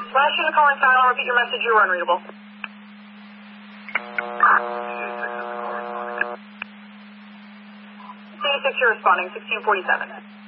Flash in the calling file. Repeat your message. You were unreadable. C6, you're responding. 1647.